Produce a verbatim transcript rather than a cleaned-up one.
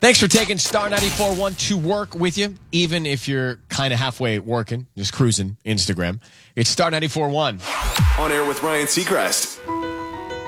Thanks for taking Star ninety-four point one to work with you, even if you're kind of halfway working, just cruising Instagram. It's Star ninety-four point one. On air with Ryan Seacrest.